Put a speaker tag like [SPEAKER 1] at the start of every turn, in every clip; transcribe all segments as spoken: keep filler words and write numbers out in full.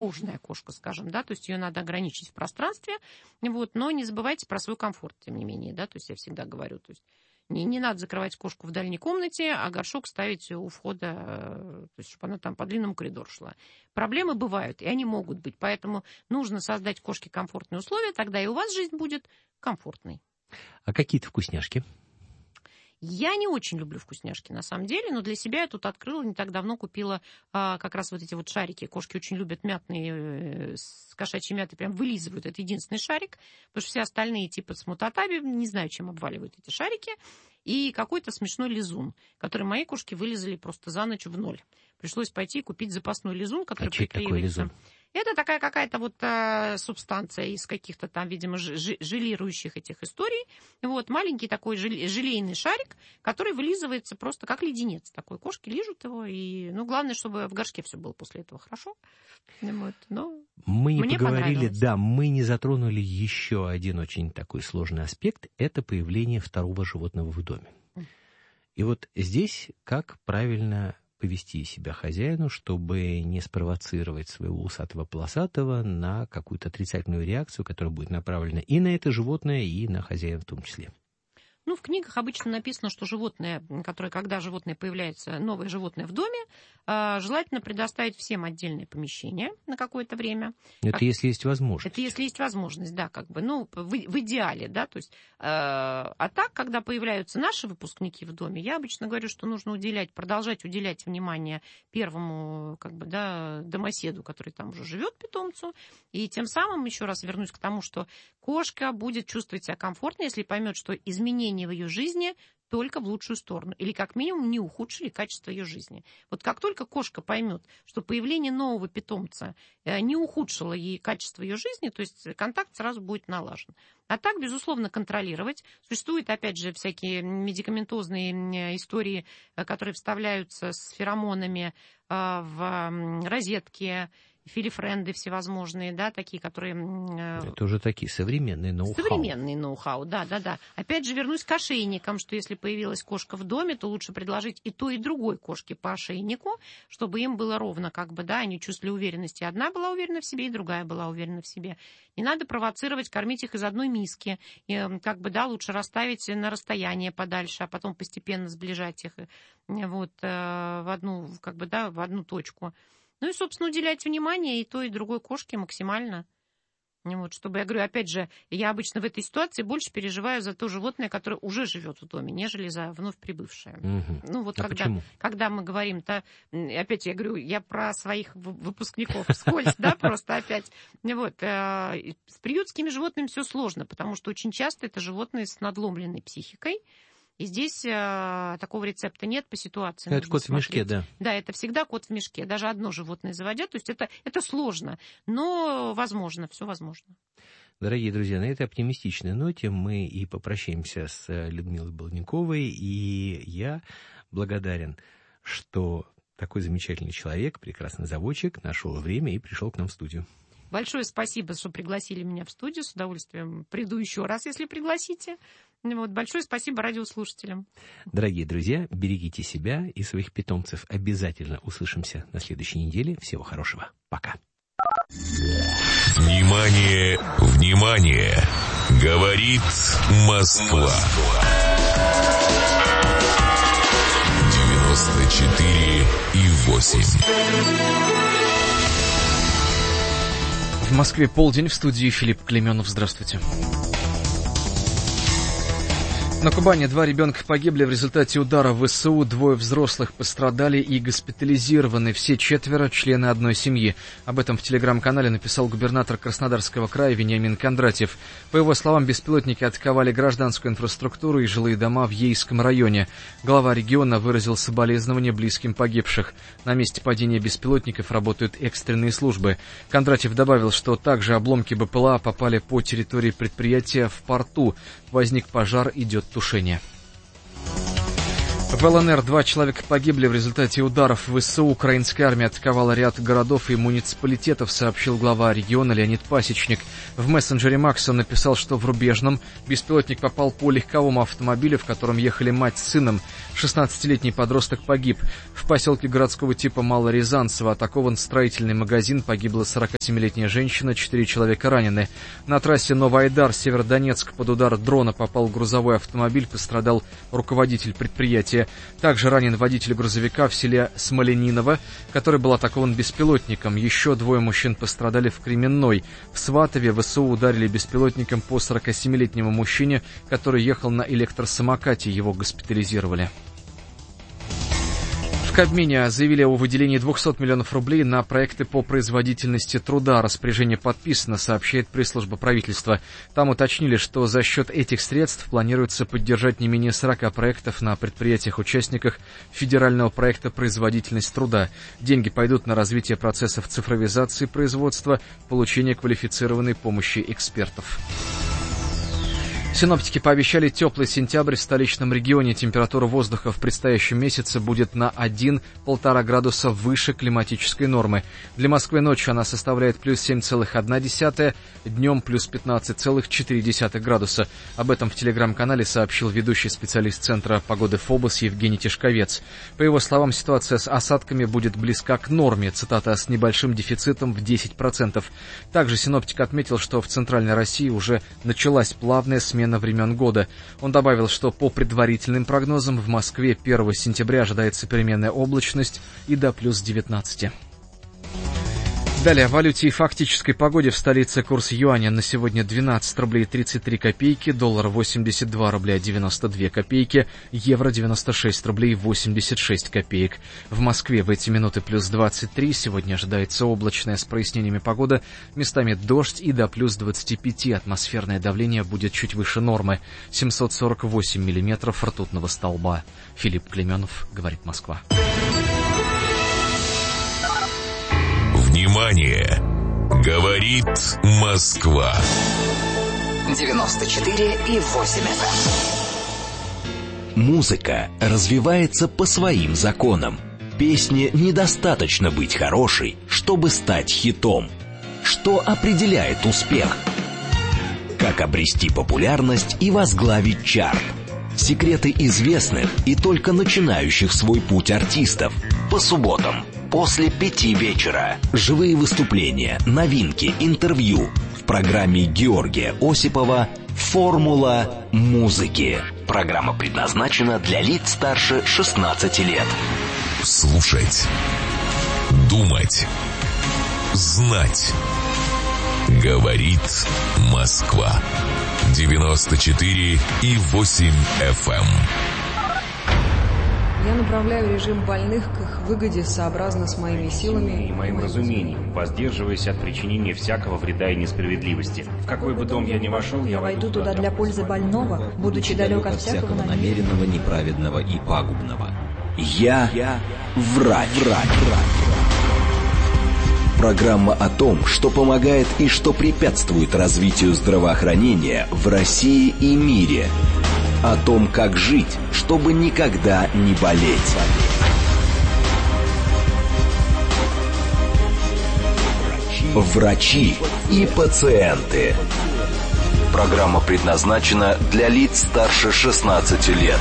[SPEAKER 1] тревожная кошка, скажем, да, то есть ее надо ограничить в пространстве, вот, но не забывайте про свой комфорт, тем не менее, да, то есть я всегда говорю, то есть не, не надо закрывать кошку в дальней комнате, а горшок ставить у входа, то есть чтобы она там по длинному коридору шла. Проблемы бывают, и они могут быть, поэтому нужно создать кошке комфортные условия, тогда и у вас жизнь будет комфортной.
[SPEAKER 2] А какие-то вкусняшки?
[SPEAKER 1] Я не очень люблю вкусняшки, на самом деле, но для себя я тут открыла, не так давно купила а, как раз вот эти вот шарики. Кошки очень любят мятные, э, с кошачьей мятой, прям вылизывают. Это единственный шарик, потому что все остальные типа с мутатаби, не знаю, чем обваливают эти шарики. И какой-то смешной лизун, который мои кошки вылизали просто за ночь в ноль. Пришлось пойти и купить запасной лизун, который
[SPEAKER 2] а приклеивается.
[SPEAKER 1] Это такая какая-то вот э, субстанция из каких-то там, видимо, ж- желирующих этих историй. Вот, маленький такой желе- желейный шарик, который вылизывается просто как леденец. Такой кошки лижут его. И, ну, главное, чтобы в горшке все было после этого хорошо. Вот, но
[SPEAKER 2] мы не
[SPEAKER 1] мне
[SPEAKER 2] поговорили, да, мы не затронули еще один очень такой сложный аспект. Это появление второго животного в доме. И вот здесь как правильно повести себя хозяину, чтобы не спровоцировать своего усатого-полосатого на какую-то отрицательную реакцию, которая будет направлена и на это животное, и на хозяина в том числе.
[SPEAKER 1] Ну, в книгах обычно написано, что животное, которое, когда животное появляется, новое животное в доме, желательно предоставить всем отдельное помещение на какое-то время.
[SPEAKER 2] Это
[SPEAKER 1] как...
[SPEAKER 2] если есть возможность.
[SPEAKER 1] Это если есть возможность, да, как бы, ну, в, в идеале, да, то есть, э, а так, когда появляются наши выпускники в доме, я обычно говорю, что нужно уделять, продолжать уделять внимание первому, как бы, да, домоседу, который там уже живет, питомцу, и тем самым, еще раз вернусь к тому, что кошка будет чувствовать себя комфортно, если поймет, что изменения в ее жизни только в лучшую сторону, или как минимум не ухудшили качество ее жизни. Вот как только кошка поймет, что появление нового питомца не ухудшило ей качество ее жизни, то есть контакт сразу будет налажен. А так, безусловно, контролировать. Существуют, опять же, всякие медикаментозные истории, которые вставляются с феромонами в розетки, филифренды всевозможные, да, такие, которые...
[SPEAKER 2] Это уже такие современные ноу-хау.
[SPEAKER 1] Современные ноу-хау, да, да, да. Опять же, вернусь к ошейникам, что если появилась кошка в доме, то лучше предложить и той, и другой кошке по ошейнику, чтобы им было ровно, как бы, да, они чувствовали уверенность. И одна была уверена в себе, и другая была уверена в себе. Не надо провоцировать, кормить их из одной миски. И, как бы, да, лучше расставить на расстояние подальше, а потом постепенно сближать их вот, в одну, как бы, да, в одну точку. Ну и, собственно, уделять внимание и той, и другой кошке максимально. Вот, чтобы, я говорю, опять же, я обычно в этой ситуации больше переживаю за то животное, которое уже живет в доме, нежели за вновь прибывшее.
[SPEAKER 2] Угу.
[SPEAKER 1] Ну вот
[SPEAKER 2] а
[SPEAKER 1] когда,
[SPEAKER 2] почему?
[SPEAKER 1] когда мы говорим-то, опять я говорю, я про своих выпускников вскользь, да, просто опять. Вот, с приютскими животными все сложно, потому что очень часто это животные с надломленной психикой. И здесь э, такого рецепта нет по ситуации.
[SPEAKER 2] Это кот смотреть. В мешке, да.
[SPEAKER 1] Да, это всегда кот в мешке. Даже одно животное заводят. То есть это, это сложно, но возможно, все возможно.
[SPEAKER 2] Дорогие друзья, на этой оптимистичной ноте мы и попрощаемся с Людмилой Балденковой. И я благодарен, что такой замечательный человек, прекрасный заводчик, нашел время и пришел к нам в студию.
[SPEAKER 1] Большое спасибо, что пригласили меня в студию. С удовольствием приду еще раз, если пригласите. Вот, большое спасибо радиослушателям.
[SPEAKER 2] Дорогие друзья, берегите себя и своих питомцев. Обязательно услышимся на следующей неделе. Всего хорошего. Пока.
[SPEAKER 3] Внимание, внимание! Говорит Москва. девяносто четыре и восемь.
[SPEAKER 4] В Москве полдень, в студии Филипп Клеменов. Здравствуйте. На Кубани два ребенка погибли в результате удара ВСУ, двое взрослых пострадали и госпитализированы, все четверо члены одной семьи. Об этом в телеграм-канале написал губернатор Краснодарского края Вениамин Кондратьев. По его словам, беспилотники атаковали гражданскую инфраструктуру и жилые дома в Ейском районе. Глава региона выразил соболезнования близким погибших. На месте падения беспилотников работают экстренные службы. Кондратьев добавил, что также обломки БПЛА попали по территории предприятия в порту. Возник пожар, идет тушение. В ЛНР два человека погибли в результате ударов ВСУ. Украинская армия атаковала ряд городов и муниципалитетов, сообщил глава региона Леонид Пасечник. В мессенджере Макс он написал, что в Рубежном беспилотник попал по легковому автомобилю, в котором ехали мать с сыном. шестнадцатилетний подросток погиб. В поселке городского типа Малорязанцево атакован строительный магазин. Погибла сорокасемилетняя женщина, четыре человека ранены. На трассе Новоайдар, Северодонецк, под удар дрона попал грузовой автомобиль. Пострадал руководитель предприятия. Также ранен водитель грузовика в селе Смолениново, который был атакован беспилотником. Еще двое мужчин пострадали в Кременной. В Сватове ВСУ ударили беспилотником по сорокасемилетнему мужчине, который ехал на электросамокате. Его госпитализировали. В Кабмине заявили о выделении двухсот миллионов рублей на проекты по производительности труда. Распоряжение подписано, сообщает пресс-служба правительства. Там уточнили, что за счет этих средств планируется поддержать не менее сорока проектов на предприятиях-участниках федерального проекта «Производительность труда». Деньги пойдут на развитие процессов цифровизации производства, получение квалифицированной помощи экспертов. Синоптики пообещали теплый сентябрь в столичном регионе. Температура воздуха в предстоящем месяце будет на один-полтора градуса выше климатической нормы. Для Москвы ночью она составляет плюс семь целых одна десятая, днем плюс пятнадцать целых четыре десятых градуса. Об этом в телеграм-канале сообщил ведущий специалист Центра погоды ФОБОС Евгений Тишковец. По его словам, ситуация с осадками будет близка к норме, цитата, с небольшим дефицитом в десять процентов. Также синоптик отметил, что в Центральной России уже началась плавная смена времен года. Он добавил, что по предварительным прогнозам в Москве первого сентября ожидается переменная облачность и до плюс девятнадцати. Далее о валюте и фактической погоде в столице. Курс юаня на сегодня двенадцать рублей тридцать три копейки, доллар восемьдесят два рубля девяносто две копейки, евро девяносто шесть рублей восемьдесят шесть копеек. В Москве в эти минуты плюс двадцать три, сегодня ожидается облачная с прояснениями погода, местами дождь и до плюс двадцати пяти, атмосферное давление будет чуть выше нормы, семьсот сорок восемь миллиметров ртутного столба. Филипп Клеменов, говорит Москва.
[SPEAKER 3] Внимание! Говорит Москва.
[SPEAKER 5] девяносто четыре и восемь эф эм.
[SPEAKER 6] Музыка развивается по своим законам. Песне недостаточно быть хорошей, чтобы стать хитом. Что определяет успех? Как обрести популярность и возглавить чарт? Секреты известных и только начинающих свой путь артистов. По субботам после пяти вечера. Живые выступления, новинки, интервью. В программе Георгия Осипова «Формула музыки». Программа предназначена для лиц старше шестнадцати лет.
[SPEAKER 3] Слушать. Думать. Знать. Говорит Москва. девяносто четыре и восемь эф эм.
[SPEAKER 7] Я направляю режим больных к их выгоде сообразно с моими силами
[SPEAKER 8] и моим разумением, воздерживаясь от причинения всякого вреда и несправедливости. В какой бы дом я ни вошел, я
[SPEAKER 9] войду туда для пользы больного, будучи далек от всякого
[SPEAKER 6] намеренного, неправедного и пагубного. Я, я врач. врач, врач. Программа о том, что помогает и что препятствует развитию здравоохранения в России и мире. О том, как жить, чтобы никогда не болеть. Врачи и пациенты. Программа предназначена для лиц старше шестнадцати лет.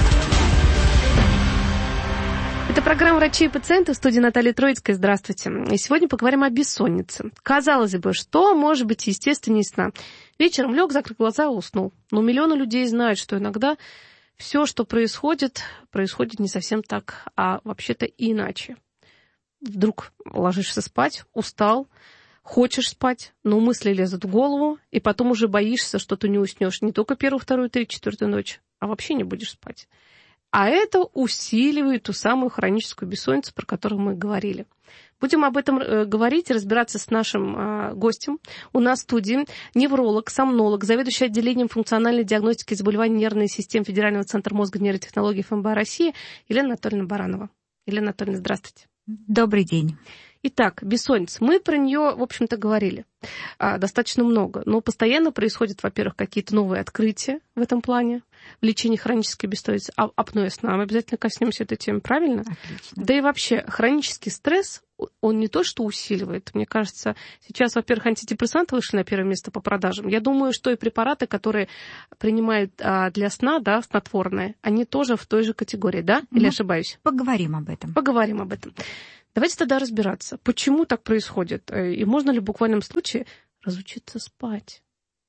[SPEAKER 10] Это программа «Врачи и пациенты», в студии Наталья Троицкая. Здравствуйте. И сегодня поговорим о бессоннице. Казалось бы, что может быть естественнее сна? Вечером лег, закрыл глаза и уснул. Но миллионы людей знают, что иногда все, что происходит, происходит не совсем так, а вообще-то иначе. Вдруг ложишься спать, устал, хочешь спать, но мысли лезут в голову, и потом уже боишься, что ты не уснешь не только первую, вторую, третью, четвертую ночь, а вообще не будешь спать. А это усиливает ту самую хроническую бессонницу, про которую мы говорили. Будем об этом э, говорить и разбираться с нашим э, гостем. У нас в студии невролог, сомнолог, заведующий отделением функциональной диагностики заболеваний нервной системы Федерального центра мозга и нейротехнологий эф эм бэ а России Елена Анатольевна Баранова. Елена Анатольевна, здравствуйте.
[SPEAKER 9] Добрый день.
[SPEAKER 10] Итак, бессонница. Мы про нее, в общем-то, говорили а, достаточно много. Но постоянно происходят, во-первых, какие-то новые открытия в этом плане. В лечении хронической бессонницы, а, апноэ сна. Мы обязательно коснемся этой темы, правильно?
[SPEAKER 11] Отлично.
[SPEAKER 10] Да и вообще, хронический стресс, он не то что усиливает. Мне кажется, сейчас, во-первых, антидепрессанты вышли на первое место по продажам. Я думаю, что и препараты, которые принимают а, для сна, да, снотворные, они тоже в той же категории, да? Или ну, ошибаюсь?
[SPEAKER 11] Поговорим об этом.
[SPEAKER 10] Поговорим об этом. Давайте тогда разбираться, почему так происходит, и можно ли в буквальном случае разучиться спать?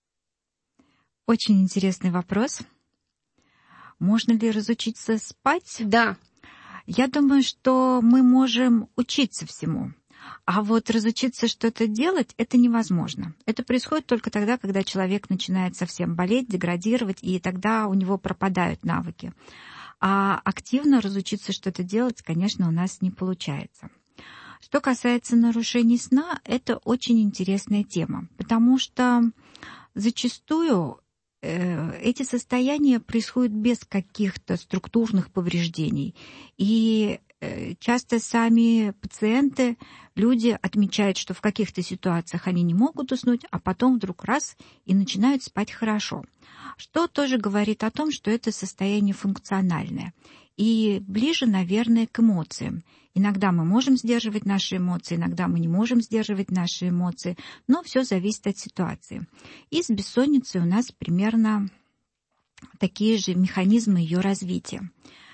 [SPEAKER 11] Очень интересный вопрос. Можно ли разучиться спать?
[SPEAKER 10] Да.
[SPEAKER 11] Я думаю, что мы можем учиться всему. А вот разучиться что-то делать, это невозможно. Это происходит только тогда, когда человек начинает совсем болеть, деградировать, и тогда у него пропадают навыки. А активно разучиться что-то делать, конечно, у нас не получается. Что касается нарушений сна, это очень интересная тема, потому что зачастую э, эти состояния происходят без каких-то структурных повреждений. И э, часто сами пациенты, люди отмечают, что в каких-то ситуациях они не могут уснуть, а потом вдруг раз и начинают спать хорошо. Что тоже говорит о том, что это состояние функциональное и ближе, наверное, к эмоциям. Иногда мы можем сдерживать наши эмоции, иногда мы не можем сдерживать наши эмоции, но все зависит от ситуации. И с бессонницей у нас примерно такие же механизмы ее развития.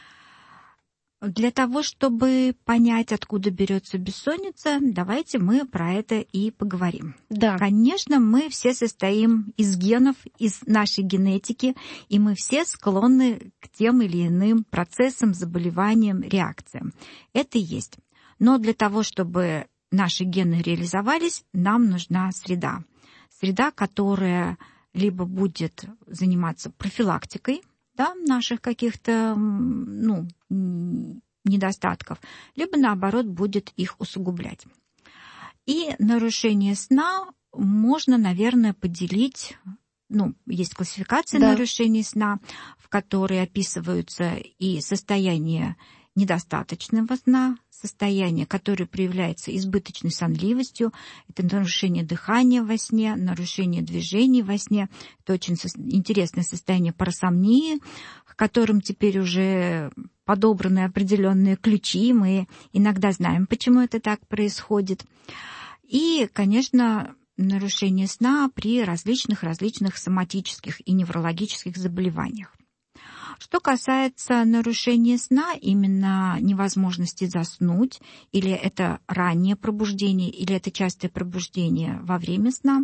[SPEAKER 11] Для того, чтобы понять, откуда берется бессонница, давайте мы про это и поговорим.
[SPEAKER 10] Да.
[SPEAKER 11] Конечно, мы все состоим из генов, из нашей генетики, и мы все склонны к тем или иным процессам, заболеваниям, реакциям. Это и есть. Но для того, чтобы наши гены реализовались, нам нужна среда. Среда, которая либо будет заниматься профилактикой, да, наших каких-то ну, недостатков, либо, наоборот, будет их усугублять. И нарушение сна можно, наверное, поделить, ну, есть классификация да. нарушений сна, в которой описываются и состояние недостаточного сна, состояние, которое проявляется избыточной сонливостью, это нарушение дыхания во сне, нарушение движений во сне, это очень интересное состояние парасомнии, к которым теперь уже подобраны определенные ключи, мы иногда знаем, почему это так происходит. И, конечно, нарушение сна при различных-различных соматических и неврологических заболеваниях. Что касается нарушения сна, именно невозможности заснуть, или это раннее пробуждение, или это частое пробуждение во время сна,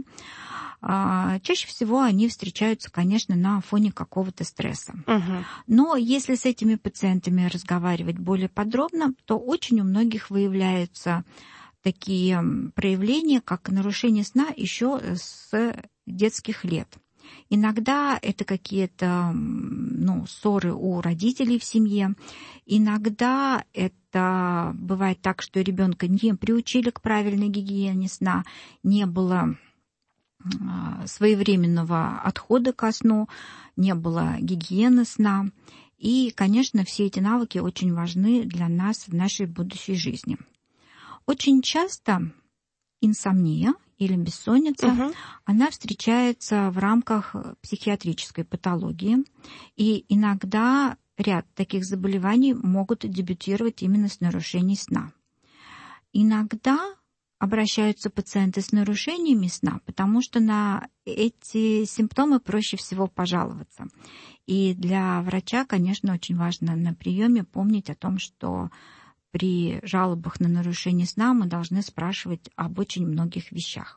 [SPEAKER 11] чаще всего они встречаются, конечно, на фоне какого-то стресса. Угу. Но если с этими пациентами разговаривать более подробно, то очень у многих выявляются такие проявления, как нарушение сна еще с детских лет. Иногда это какие-то ну, ссоры у родителей в семье. Иногда это бывает так, что ребенка не приучили к правильной гигиене сна, не было своевременного отхода ко сну, не было гигиены сна. И, конечно, все эти навыки очень важны для нас в нашей будущей жизни. Очень часто инсомния или бессонница, угу. она встречается в рамках психиатрической патологии. И иногда ряд таких заболеваний могут дебютировать именно с нарушений сна. Иногда обращаются пациенты с нарушениями сна, потому что на эти симптомы проще всего пожаловаться. И для врача, конечно, очень важно на приеме помнить о том, что при жалобах на нарушение сна мы должны спрашивать об очень многих вещах.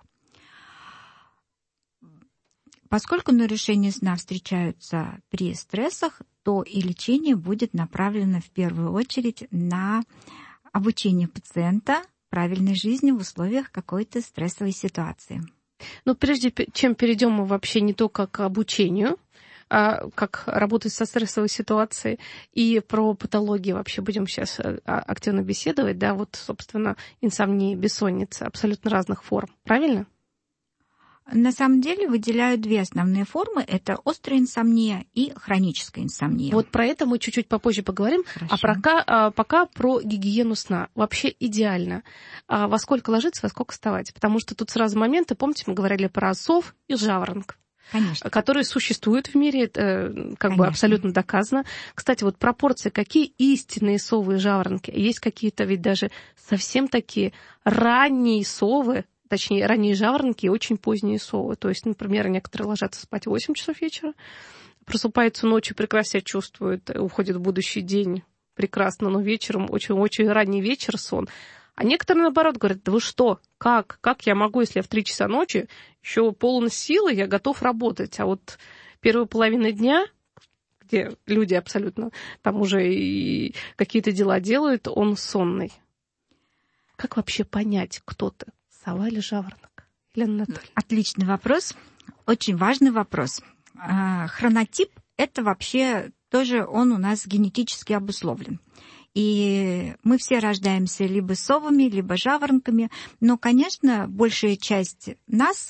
[SPEAKER 11] Поскольку нарушения сна встречаются при стрессах, то и лечение будет направлено в первую очередь на обучение пациента правильной жизни в условиях какой-то стрессовой ситуации.
[SPEAKER 10] Но прежде чем перейдем мы вообще не только к обучению, а как работать со стрессовой ситуацией, и про патологии вообще будем сейчас активно беседовать, да, вот, собственно, инсомния, бессонница абсолютно разных форм, правильно?
[SPEAKER 11] На самом деле выделяют две основные формы. Это острая инсомния и хроническая инсомния.
[SPEAKER 10] Вот про это мы чуть-чуть попозже поговорим.
[SPEAKER 11] Хорошо.
[SPEAKER 10] А пока, а пока про гигиену сна. Вообще идеально. А во сколько ложиться, во сколько вставать? Потому что тут сразу моменты, помните, мы говорили про сов и жаворонков.
[SPEAKER 11] Конечно.
[SPEAKER 10] Которые существуют в мире, это как Конечно. бы абсолютно доказано. Кстати, вот пропорции, какие истинные совы и жаворонки? Есть какие-то ведь даже совсем такие ранние совы, точнее, ранние жаворонки и очень поздние совы. То есть, например, некоторые ложатся спать в восемь часов вечера, просыпаются ночью, прекрасно себя чувствуют, уходят в будущий день прекрасно, но вечером очень-очень ранний вечер сон. А некоторые, наоборот, говорят, да вы что, как, как я могу, если я в три часа ночи еще полон силы, я готов работать. А вот первая половина дня, где люди абсолютно там уже и какие-то дела делают, он сонный. Как вообще понять, кто ты? Сова или жаворонок? Елена Анатольевна.
[SPEAKER 11] Отличный вопрос. Очень важный вопрос. Хронотип – это вообще тоже он у нас генетически обусловлен. И мы все рождаемся либо совами, либо жаворонками. Но, конечно, большая часть нас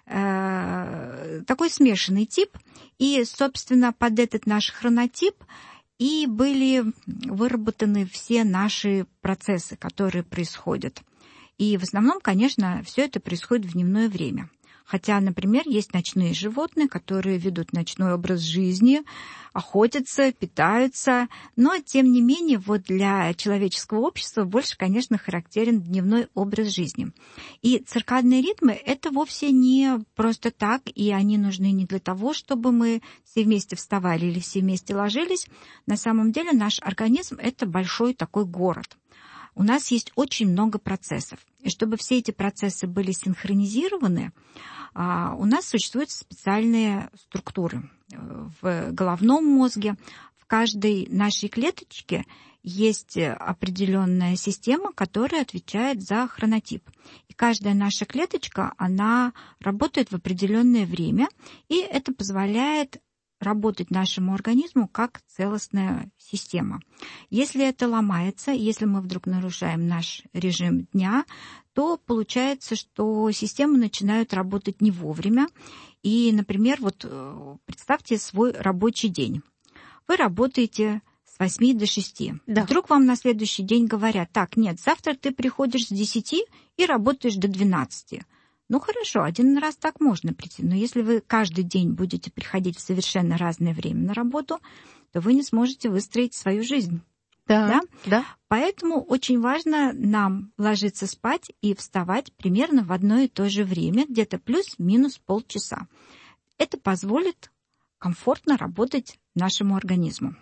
[SPEAKER 11] э, такой смешанный тип. И, собственно, под этот наш хронотип и были выработаны все наши процессы, которые происходят. И в основном, конечно, все это происходит в дневное время. Хотя, например, есть ночные животные, которые ведут ночной образ жизни, охотятся, питаются. Но, тем не менее, вот для человеческого общества больше, конечно, характерен дневной образ жизни. И циркадные ритмы – это вовсе не просто так, и они нужны не для того, чтобы мы все вместе вставали или все вместе ложились. На самом деле наш организм – это большой такой город. У нас есть очень много процессов. И чтобы все эти процессы были синхронизированы, у нас существуют специальные структуры в головном мозге. В каждой нашей клеточке есть определенная система, которая отвечает за хронотип. И каждая наша клеточка, она работает в определенное время, и это позволяет работать нашему организму как целостная система. Если это ломается, если мы вдруг нарушаем наш режим дня, то получается, что системы начинают работать не вовремя. И, например, вот представьте свой рабочий день. Вы работаете с восьми до шести. Да. Вдруг вам на следующий день говорят, так, нет, завтра ты приходишь с десяти и работаешь до двенадцати. Ну хорошо, один раз так можно прийти, но если вы каждый день будете приходить в совершенно разное время на работу, то вы не сможете выстроить свою жизнь.
[SPEAKER 10] Да, да?
[SPEAKER 11] Да. Поэтому очень важно нам ложиться спать и вставать примерно в одно и то же время, где-то плюс-минус полчаса. Это позволит комфортно работать нашему организму.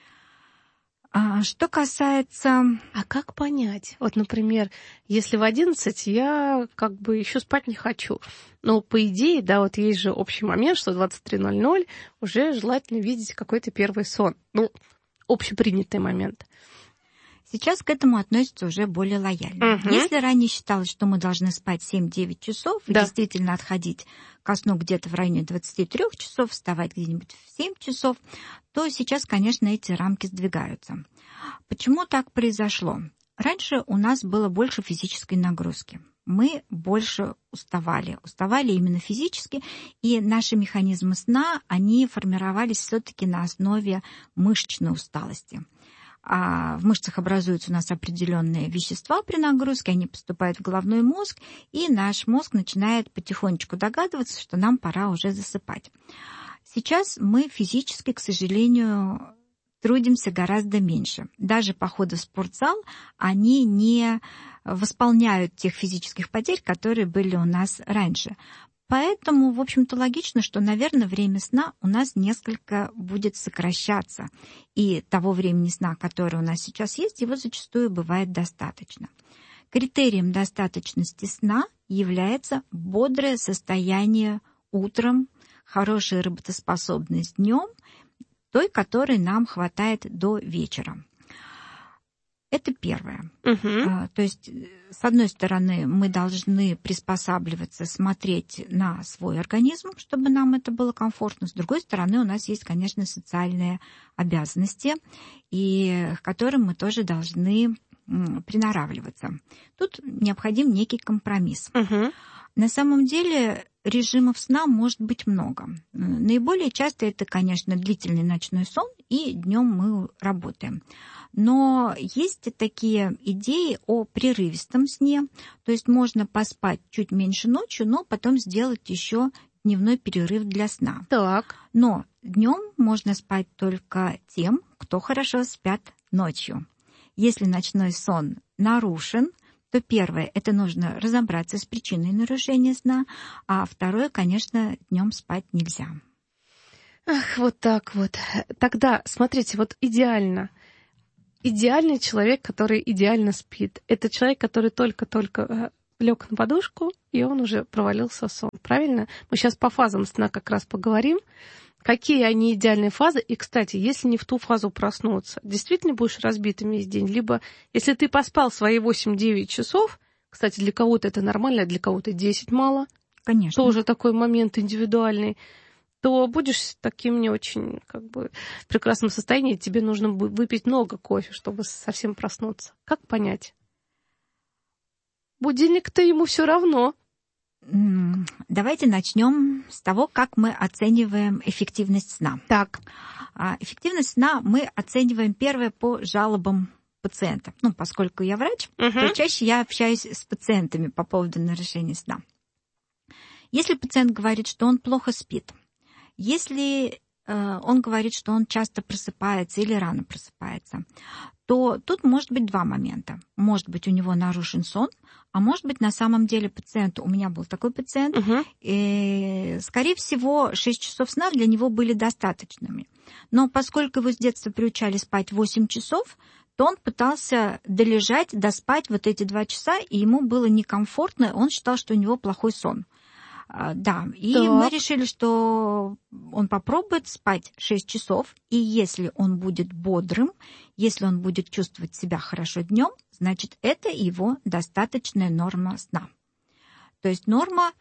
[SPEAKER 11] А что касается...
[SPEAKER 10] А как понять? Вот, например, если в одиннадцать я как бы еще спать не хочу. Но по идее, да, вот есть же общий момент, что в двадцать три ноль ноль уже желательно видеть какой-то первый сон. Ну, общепринятый момент.
[SPEAKER 11] Сейчас к этому относятся уже более лояльно. Угу. Если ранее считалось, что мы должны спать семь-девять часов, да. и действительно отходить ко сну где-то в районе двадцати трёх часов, вставать где-нибудь в семь часов, то сейчас, конечно, эти рамки сдвигаются. Почему так произошло? Раньше у нас было больше физической нагрузки. Мы больше уставали. Уставали именно физически, и наши механизмы сна, они формировались все-таки на основе мышечной усталости. А в мышцах образуются у нас определенные вещества при нагрузке, они поступают в головной мозг, и наш мозг начинает потихонечку догадываться, что нам пора уже засыпать. Сейчас мы физически, к сожалению, трудимся гораздо меньше. Даже походы в спортзал, они не восполняют тех физических потерь, которые были у нас раньше. Поэтому, в общем-то, логично, что, наверное, время сна у нас несколько будет сокращаться. И того времени сна, которое у нас сейчас есть, его зачастую бывает достаточно. Критерием достаточности сна является бодрое состояние утром, хорошая работоспособность днем, той, которой нам хватает до вечера. Это первое. Uh-huh. То есть, с одной стороны, мы должны приспосабливаться, смотреть на свой организм, чтобы нам это было комфортно. С другой стороны, у нас есть, конечно, социальные обязанности, и к которым мы тоже должны приноравливаться. Тут необходим некий компромисс. Uh-huh. На самом деле, режимов сна может быть много. Наиболее часто это, конечно, длительный ночной сон, и днем мы работаем. Но есть такие идеи о прерывистом сне, то есть можно поспать чуть меньше ночью, но потом сделать еще дневной перерыв для сна.
[SPEAKER 10] Так.
[SPEAKER 11] Но днем можно спать только тем, кто хорошо спят ночью. Если ночной сон нарушен, то первое, это нужно разобраться с причиной нарушения сна, а второе, конечно, днем спать нельзя.
[SPEAKER 10] Ах, вот так вот. Тогда, смотрите, вот идеально. Идеальный человек, который идеально спит. Это человек, который только-только лег на подушку, и он уже провалился в сон. Правильно? Мы сейчас по фазам сна как раз поговорим. Какие они идеальные фазы? И, кстати, если не в ту фазу проснуться, действительно будешь разбитым весь день. Либо, если ты поспал свои восемь-девять часов, кстати, для кого-то это нормально, а для кого-то десять мало.
[SPEAKER 11] Конечно.
[SPEAKER 10] Тоже такой момент индивидуальный. То будешь таким не очень как бы в прекрасном состоянии, тебе нужно выпить много кофе, чтобы совсем проснуться. Как понять? Будильник-то ему все равно.
[SPEAKER 11] Давайте начнем с того, как мы оцениваем эффективность сна.
[SPEAKER 10] Так.
[SPEAKER 11] Эффективность сна мы оцениваем первое по жалобам пациента. Ну, поскольку я врач, угу. то чаще я общаюсь с пациентами по поводу нарушения сна. Если пациент говорит, что он плохо спит, если э, он говорит, что он часто просыпается или рано просыпается, то тут может быть два момента. Может быть, у него нарушен сон, а может быть, на самом деле пациент, у меня был такой пациент, uh-huh. и, скорее всего, шесть часов сна для него были достаточными. Но поскольку его с детства приучали спать восемь часов, то он пытался долежать, доспать вот эти два часа, и ему было некомфортно, он считал, что у него плохой сон. Да, и так. мы решили, что он попробует спать шесть часов, и если он будет бодрым, если он будет чувствовать себя хорошо днем, значит, это его достаточная норма сна. То есть норма,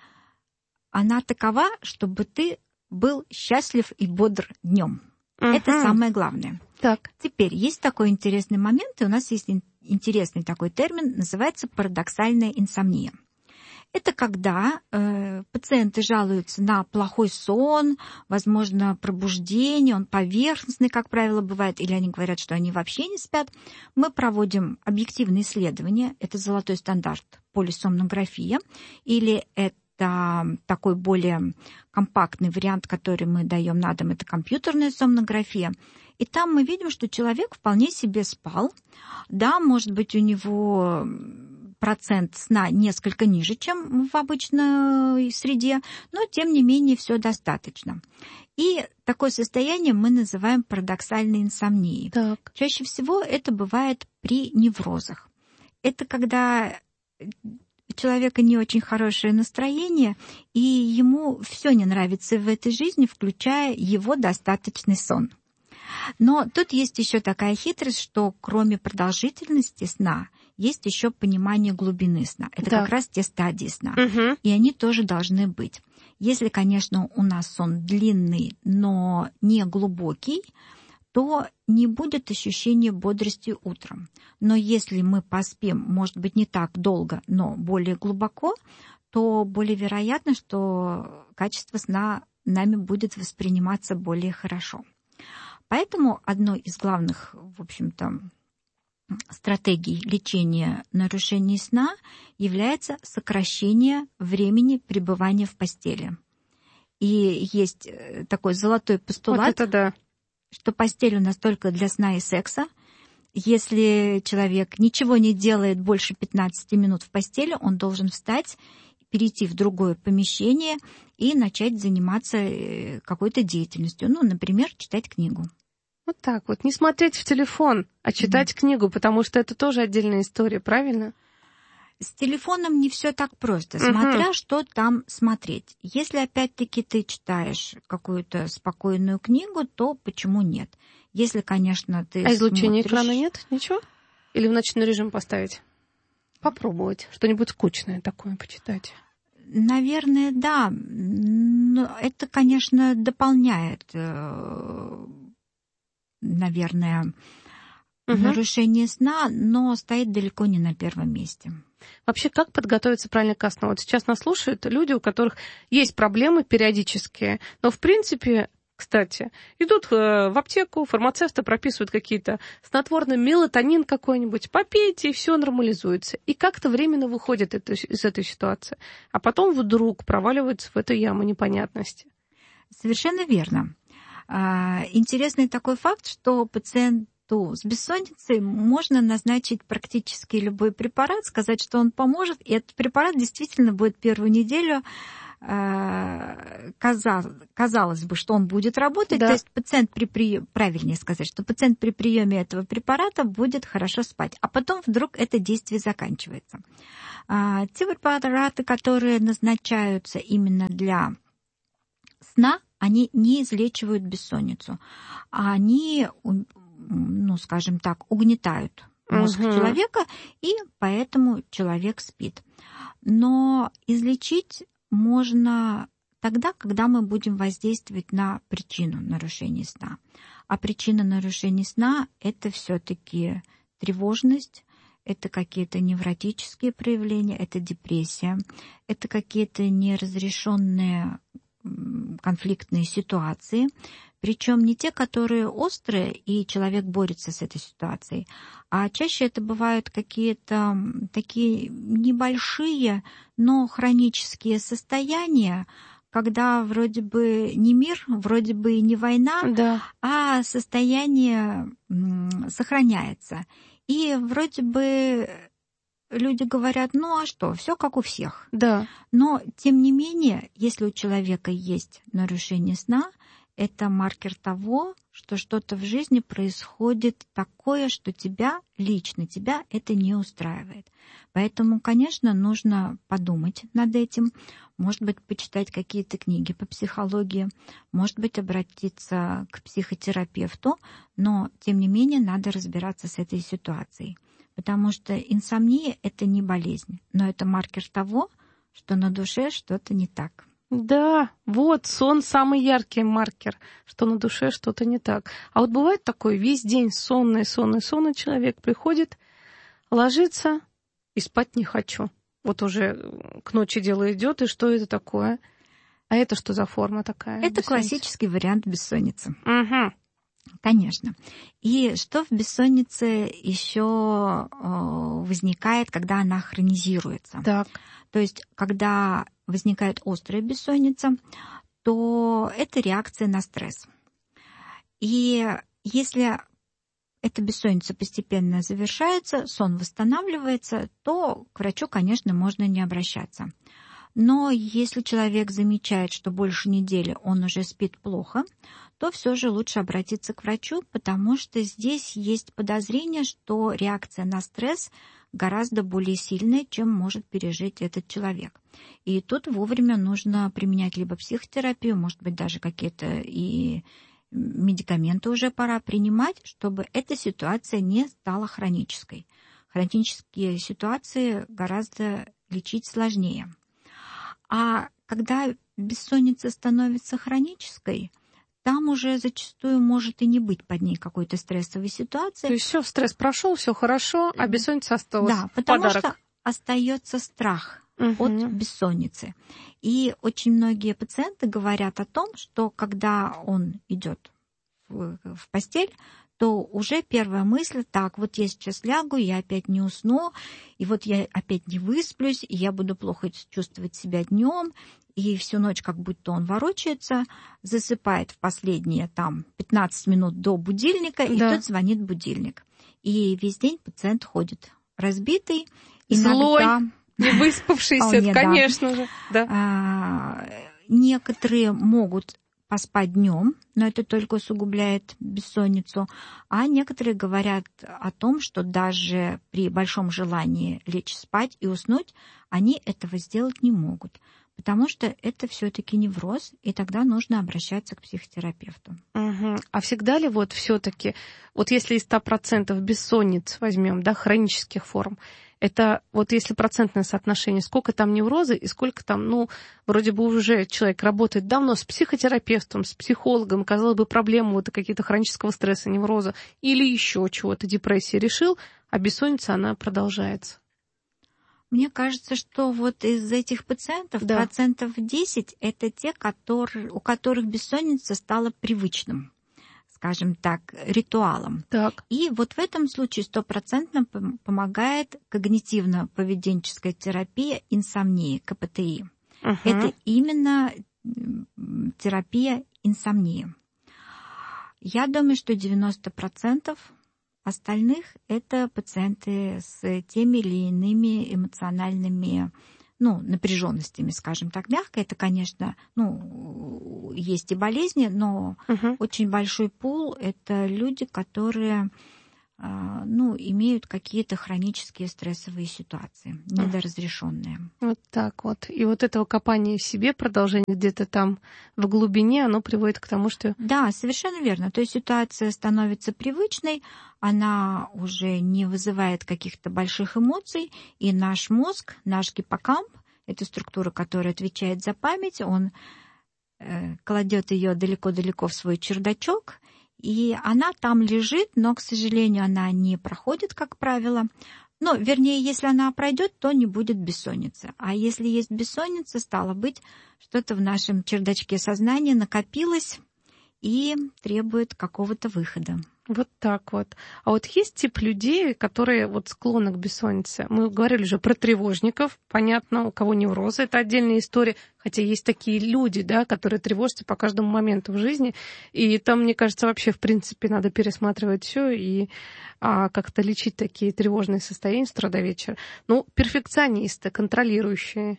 [SPEAKER 11] она такова, чтобы ты был счастлив и бодр днем. Uh-huh. Это самое главное.
[SPEAKER 10] Так.
[SPEAKER 11] Теперь есть такой интересный момент, и у нас есть интересный такой термин, называется парадоксальная инсомния. Это когда э, пациенты жалуются на плохой сон, возможно, пробуждение, он поверхностный, как правило, бывает, или они говорят, что они вообще не спят. Мы проводим объективные исследования, это золотой стандарт полисомнография, или это такой более компактный вариант, который мы даем на дом, это компьютерная сомнография. И там мы видим, что человек вполне себе спал. Да, может быть, у него процент сна несколько ниже, чем в обычной среде, но, тем не менее, все достаточно. И такое состояние мы называем парадоксальной инсомнией.
[SPEAKER 10] Так.
[SPEAKER 11] Чаще всего это бывает при неврозах. Это когда у человека не очень хорошее настроение, и ему все не нравится в этой жизни, включая его достаточный сон. Но тут есть еще такая хитрость, что кроме продолжительности сна, есть еще понимание глубины сна. Это да. как раз те стадии сна. Угу. И они тоже должны быть. Если, конечно, у нас сон длинный, но не глубокий, то не будет ощущения бодрости утром. Но если мы поспим, может быть, не так долго, но более глубоко, то более вероятно, что качество сна нами будет восприниматься более хорошо. Поэтому одной из главных, в общем-то, стратегий лечения нарушений сна является сокращение времени пребывания в постели. И есть такой золотой постулат,
[SPEAKER 10] вот это да.
[SPEAKER 11] что постель у нас только для сна и секса. Если человек ничего не делает больше пятнадцати минут в постели, он должен встать, перейти в другое помещение и начать заниматься какой-то деятельностью. Ну, например, читать книгу.
[SPEAKER 10] Вот так вот. Не смотреть в телефон, а читать mm-hmm. книгу, потому что это тоже отдельная история, правильно?
[SPEAKER 11] С телефоном не все так просто, mm-hmm. смотря что там смотреть. Если, опять-таки, ты читаешь какую-то спокойную книгу, то почему нет? Если, конечно, ты
[SPEAKER 10] А излучения
[SPEAKER 11] смотришь...
[SPEAKER 10] экрана нет? Ничего? Или в ночной режим поставить? Попробовать. Что-нибудь скучное такое почитать.
[SPEAKER 11] Наверное, да. Но это, конечно, дополняет... наверное, угу. нарушение сна, но стоит далеко не на первом месте.
[SPEAKER 10] Вообще, как подготовиться правильно ко сну? Вот сейчас нас слушают люди, у которых есть проблемы периодические, но, в принципе, кстати, идут в аптеку, фармацевты прописывают какие-то снотворные, мелатонин какой-нибудь, попейте, и все нормализуется. И как-то временно выходят это, из этой ситуации. А потом вдруг проваливаются в эту яму непонятности.
[SPEAKER 11] Совершенно верно. Интересный такой факт, что пациент с бессонницей можно назначить практически любой препарат, сказать, что он поможет, и этот препарат действительно будет первую неделю, казалось бы, что он будет работать, да. То есть пациент при приеме, правильнее сказать, что пациент при приеме этого препарата будет хорошо спать, а потом вдруг это действие заканчивается. Те препараты, которые назначаются именно для сна, они не излечивают бессонницу, они, ну, скажем так, угнетают мозг угу. человека, и поэтому человек спит. Но излечить можно тогда, когда мы будем воздействовать на причину нарушения сна. А причина нарушения сна – это все-таки тревожность, это какие-то невротические проявления, это депрессия, это какие-то неразрешенные конфликтные ситуации, причем не те, которые острые, и человек борется с этой ситуацией, а чаще это бывают какие-то такие небольшие, но хронические состояния, когда вроде бы не мир, вроде бы и не война, да. а состояние сохраняется. И вроде бы люди говорят, ну а что, все как у всех.
[SPEAKER 10] Да.
[SPEAKER 11] Но, тем не менее, если у человека есть нарушение сна, это маркер того, что что-то в жизни происходит такое, что тебя, лично тебя, это не устраивает. Поэтому, конечно, нужно подумать над этим, может быть, почитать какие-то книги по психологии, может быть, обратиться к психотерапевту, но, тем не менее, надо разбираться с этой ситуацией. Потому что инсомния – это не болезнь, но это маркер того, что на душе что-то не так.
[SPEAKER 10] Да, вот сон самый яркий маркер, что на душе что-то не так. А вот бывает такое, весь день сонный, сонный, сонный человек приходит, ложится и спать не хочу. Вот уже к ночи дело идет, и что это такое? А это что за форма такая?
[SPEAKER 11] Это классический вариант бессонницы.
[SPEAKER 10] Угу.
[SPEAKER 11] Конечно. И что в бессоннице еще возникает, когда она хронизируется?
[SPEAKER 10] Так.
[SPEAKER 11] То есть, когда возникает острая бессонница, то это реакция на стресс. И если эта бессонница постепенно завершается, сон восстанавливается, то к врачу, конечно, можно не обращаться. Но если человек замечает, что больше недели он уже спит плохо, то все же лучше обратиться к врачу, потому что здесь есть подозрение, что реакция на стресс гораздо более сильная, чем может пережить этот человек. И тут вовремя нужно применять либо психотерапию, может быть, даже какие-то и медикаменты уже пора принимать, чтобы эта ситуация не стала хронической. Хронические ситуации гораздо лечить сложнее. А когда бессонница становится хронической, там уже зачастую может и не быть под ней какой-то стрессовой ситуации.
[SPEAKER 10] То есть все, стресс прошел, все хорошо, а бессонница осталась.
[SPEAKER 11] Да, потому
[SPEAKER 10] подарок.
[SPEAKER 11] Что остается страх
[SPEAKER 10] угу.
[SPEAKER 11] от бессонницы. И очень многие пациенты говорят о том, что когда он идет в, в постель, то уже первая мысль, так, вот я сейчас лягу, я опять не усну, и вот я опять не высплюсь, и я буду плохо чувствовать себя днем, и всю ночь как будто он ворочается, засыпает в последние там пятнадцать минут до будильника, и да. тут звонит будильник. И весь день пациент ходит разбитый,
[SPEAKER 10] злой,
[SPEAKER 11] иногда...
[SPEAKER 10] не выспавшийся, конечно же.
[SPEAKER 11] Некоторые могут поспать днем, но это только усугубляет бессонницу. А некоторые говорят о том, что даже при большом желании лечь спать и уснуть, они этого сделать не могут, потому что это все-таки невроз, и тогда нужно обращаться к психотерапевту.
[SPEAKER 10] Угу. А всегда ли вот все-таки, вот если из ста процентов бессонниц возьмем, да, хронических форм, это вот если процентное соотношение, сколько там неврозы и сколько там, ну, вроде бы уже человек работает давно с психотерапевтом, с психологом, казалось бы, проблемы вот какие-то хронического стресса, невроза или еще чего-то, депрессии решил, а бессонница, она продолжается.
[SPEAKER 11] Мне кажется, что вот из этих пациентов
[SPEAKER 10] да.
[SPEAKER 11] процентов десять это те, которые, у которых бессонница стала привычным, скажем так, ритуалом.
[SPEAKER 10] Так.
[SPEAKER 11] И вот в этом случае стопроцентно помогает когнитивно-поведенческая терапия инсомнии, ка пэ тэ и. Uh-huh. Это именно терапия инсомнии. Я думаю, что девяносто процентов остальных – это пациенты с теми или иными эмоциональными, ну, напряженностями, скажем так, мягко. Это, конечно, ну, есть и болезни, но uh-huh. очень большой пул – это люди, которые, ну, имеют какие-то хронические стрессовые ситуации, недоразрешенные.
[SPEAKER 10] Вот так вот. И вот этого копания в себе, продолжение где-то там в глубине, оно приводит к тому, что...
[SPEAKER 11] Да, совершенно верно. То есть ситуация становится привычной, она уже не вызывает каких-то больших эмоций, и наш мозг, наш гиппокамп, это структура, которая отвечает за память, он э, кладет ее далеко-далеко в свой чердачок, и она там лежит, но, к сожалению, она не проходит, как правило. Но, вернее, если она пройдет, то не будет бессонницы. А если есть бессонница, стало быть, что-то в нашем чердачке сознания накопилось и требует какого-то выхода.
[SPEAKER 10] Вот так вот. А вот есть тип людей, которые вот склонны к бессоннице. Мы говорили уже про тревожников. Понятно, у кого невроз, это отдельная история. Хотя есть такие люди, да, которые тревожатся по каждому моменту в жизни. И там, мне кажется, вообще, в принципе, надо пересматривать все и а, как-то лечить такие тревожные состояния с утра до вечера. Ну, перфекционисты, контролирующие.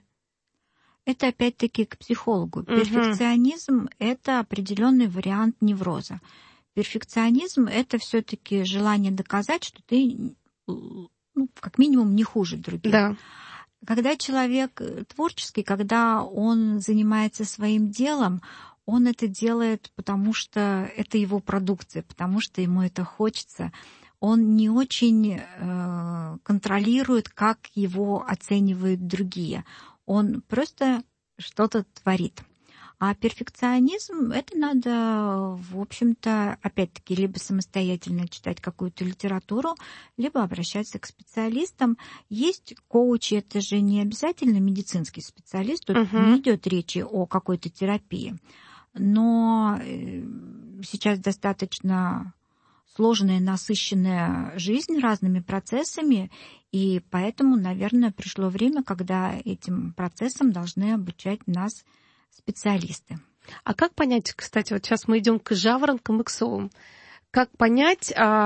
[SPEAKER 11] Это опять-таки к психологу. Перфекционизм угу. – это определенный вариант невроза. Перфекционизм – это все-таки желание доказать, что ты, ну, как минимум, не хуже других.
[SPEAKER 10] Да.
[SPEAKER 11] Когда человек творческий, когда он занимается своим делом, он это делает, потому что это его продукция, потому что ему это хочется. Он не очень э, контролирует, как его оценивают другие. Он просто что-то творит. А перфекционизм, это надо, в общем-то, опять-таки, либо самостоятельно читать какую-то литературу, либо обращаться к специалистам. Есть коучи, это же не обязательно медицинский специалист, тут uh-huh. не идет речи о какой-то терапии. Но сейчас достаточно сложная, насыщенная жизнь разными процессами, и поэтому, наверное, пришло время, когда этим процессам должны обучать нас специалисты.
[SPEAKER 10] А как понять, кстати, вот сейчас мы идем к жаворонкам и к совам, как понять,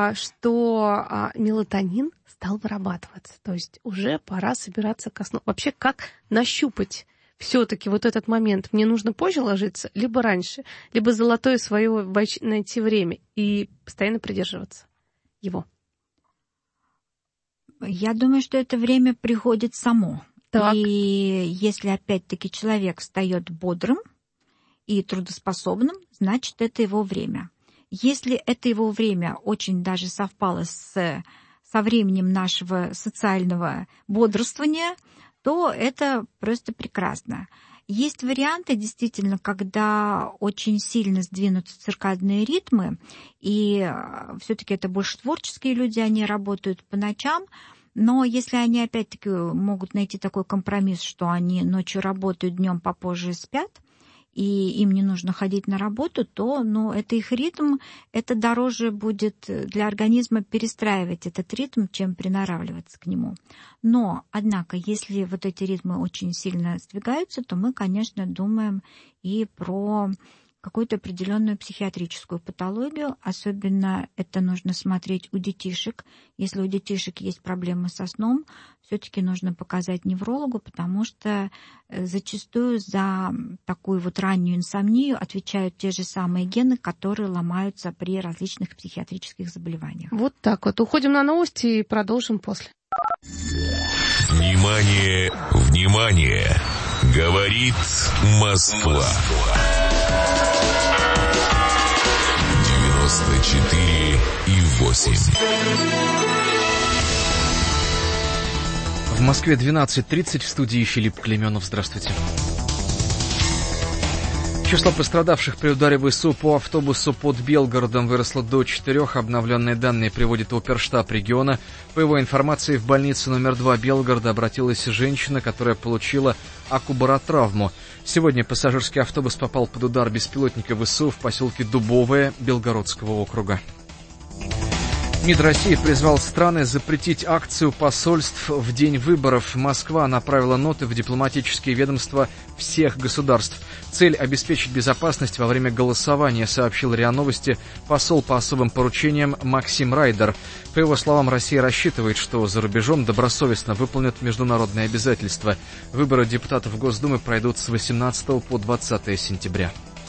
[SPEAKER 10] что мелатонин стал вырабатываться, то есть уже пора собираться ко сну? Вообще, как нащупать все-таки вот этот момент? Мне нужно позже ложиться, либо раньше, либо золотое свое найти время и постоянно придерживаться его?
[SPEAKER 11] Я думаю, что это время приходит само.
[SPEAKER 10] Так.
[SPEAKER 11] И если, опять-таки, человек встает бодрым и трудоспособным, значит, это его время. Если это его время очень даже совпало с, со временем нашего социального бодрствования, то это просто прекрасно. Есть варианты, действительно, когда очень сильно сдвинутся циркадные ритмы, и все-таки это больше творческие люди, они работают по ночам. Но если они, опять-таки, могут найти такой компромисс, что они ночью работают, днем попозже спят, и им не нужно ходить на работу, то, ну, это их ритм, это дороже будет для организма перестраивать этот ритм, чем приноравливаться к нему. Но, однако, если вот эти ритмы очень сильно сдвигаются, то мы, конечно, думаем и про какую-то определенную психиатрическую патологию. Особенно это нужно смотреть у детишек. Если у детишек есть проблемы со сном, все-таки нужно показать неврологу, потому что зачастую за такую вот раннюю инсомнию отвечают те же самые гены, которые ломаются при различных психиатрических заболеваниях.
[SPEAKER 10] Вот так вот. Уходим на новости и продолжим после.
[SPEAKER 3] Внимание, внимание! Говорит Москва. девяносто четыре и восемь.
[SPEAKER 4] В Москве двенадцать тридцать, в студии Филипп Клейменов. Здравствуйте. Число пострадавших при ударе ВСУ по автобусу под Белгородом выросло до четырех. Обновленные данные приводит оперштаб региона. По его информации, в больницу номер два Белгорода обратилась женщина, которая получила акубаротравму. Сегодня пассажирский автобус попал под удар беспилотника ВСУ в поселке Дубовое Белгородского округа. МИД России призвал страны запретить акцию посольств в день выборов. Москва направила ноты в дипломатические ведомства всех государств. Цель — обеспечить безопасность во время голосования, сообщил РИА Новости посол по особым поручениям Максим Райдер. По его словам, Россия рассчитывает, что за рубежом добросовестно выполнят международные обязательства. Выборы депутатов Госдумы пройдут с восемнадцатого по двадцатое сентября.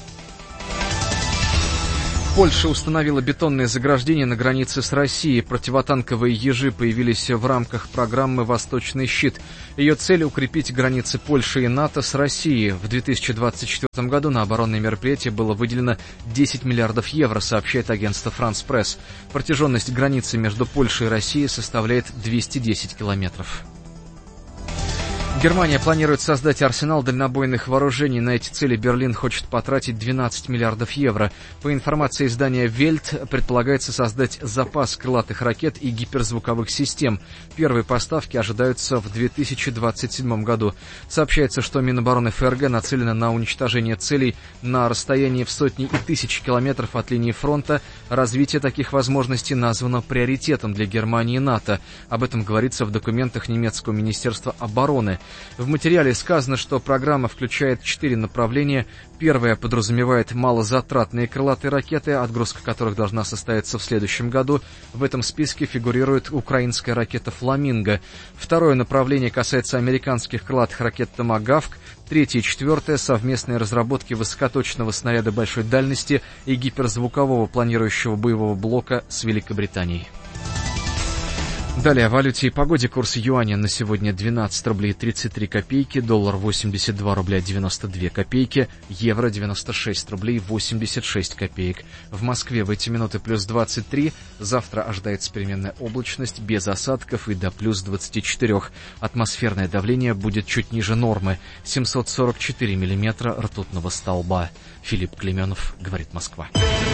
[SPEAKER 4] Польша установила бетонные заграждения на границе с Россией. Противотанковые ежи появились в рамках программы «Восточный щит». Ее цель — укрепить границы Польши и НАТО с Россией. В две тысячи двадцать четвёртом году на оборонные мероприятия было выделено десять миллиардов евро, сообщает агентство «Франс Пресс». Протяженность границы между Польшей и Россией составляет двести десять километров. Германия планирует создать арсенал дальнобойных вооружений. На эти цели Берлин хочет потратить двенадцать миллиардов евро. По информации издания «Вельт», предполагается создать запас крылатых ракет и гиперзвуковых систем. Первые поставки ожидаются в две тысячи двадцать седьмом году. Сообщается, что Минобороны ФРГ нацелено на уничтожение целей на расстоянии в сотни и тысячи километров от линии фронта. Развитие таких возможностей названо приоритетом для Германии и НАТО. Об этом говорится в документах немецкого министерства обороны. В материале сказано, что программа включает четыре направления. Первое подразумевает малозатратные крылатые ракеты, отгрузка которых должна состояться в следующем году. В этом списке фигурирует украинская ракета «Фламинго». Второе направление касается американских крылатых ракет «Томагавк». Третье и четвертое — совместные разработки высокоточного снаряда большой дальности и гиперзвукового планирующего боевого блока с Великобританией. Далее о валюте и погоде. Курс юаня на сегодня двенадцать рублей тридцать три копейки, доллар восемьдесят два рубля девяносто две копейки, евро девяносто шесть рублей восемьдесят шесть копеек. В Москве в эти минуты плюс двадцать три, завтра ожидается переменная облачность без осадков и до плюс двадцати четырёх. Атмосферное давление будет чуть ниже нормы, семьсот сорок четыре миллиметра ртутного столба. Филипп Клеменов, говорит Москва.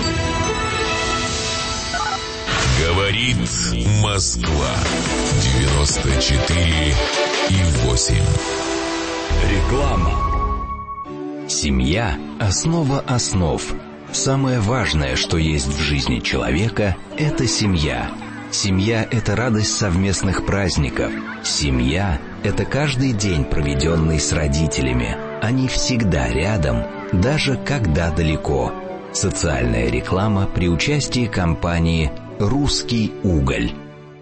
[SPEAKER 3] Говорит Москва. девяносто четыре и восемь.
[SPEAKER 6] Реклама. Семья – основа основ. Самое важное, что есть в жизни человека – это семья. Семья – это радость совместных праздников. Семья – это каждый день, проведенный с родителями. Они всегда рядом, даже когда далеко. Социальная реклама при участии компании «Русский уголь».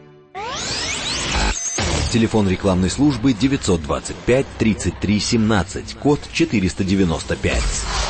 [SPEAKER 12] Телефон рекламной службы девятьсот двадцать пять тридцать три семнадцать, код четыреста девяносто пять.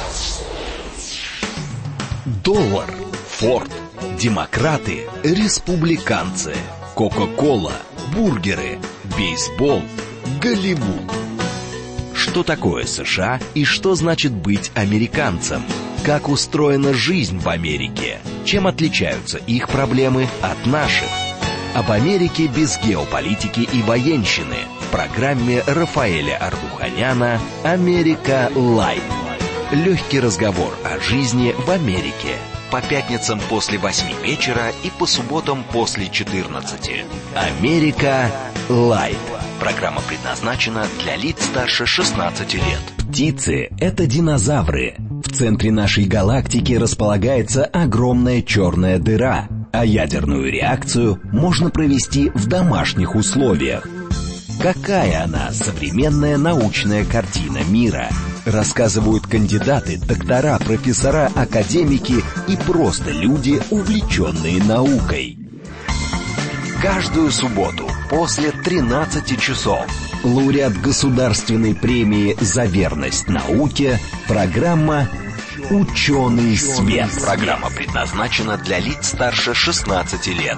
[SPEAKER 6] Доллар, Форд, демократы, республиканцы, Кока-кола, бургеры, бейсбол, Голливуд. Что такое США и что значит быть американцем? Как устроена жизнь в Америке? Чем отличаются их проблемы от наших? Об Америке без геополитики и военщины в программе Рафаэля Ардуханяна «Америка Лайт». Легкий разговор о жизни в Америке. По пятницам после восьми вечера и по субботам после четырнадцати. «Америка Лайт». Программа предназначена для лиц старше шестнадцати лет. Птицы — это динозавры. В центре нашей галактики располагается огромная черная дыра, а ядерную реакцию можно провести в домашних условиях. Какая она, современная научная картина мира? Рассказывают кандидаты, доктора, профессора, академики и просто люди, увлеченные наукой. Каждую субботу после тринадцати часов лауреат государственной премии за верность науке, программа «Ученый свет». Программа предназначена для лиц старше шестнадцати лет.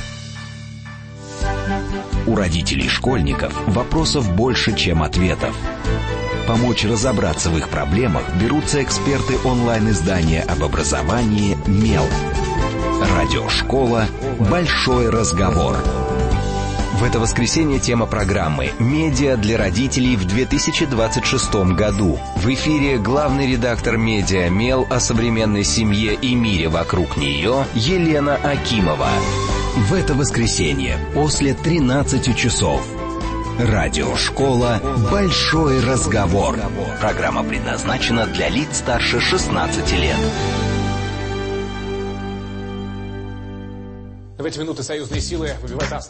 [SPEAKER 6] У родителей школьников вопросов больше, чем ответов. Помочь разобраться в их проблемах берутся эксперты онлайн-издания об образовании «Мел». Радиошкола «Большой разговор». В это воскресенье тема программы «Медиа для родителей» в две тысячи двадцать шестом году. В эфире главный редактор «Медиа Мел» о современной семье и мире вокруг нее Елена Акимова. В это воскресенье после тринадцати часов. Радиошкола «Большой разговор». Программа предназначена для лиц старше шестнадцати лет.
[SPEAKER 13] В эти минуты союзные силы выбивают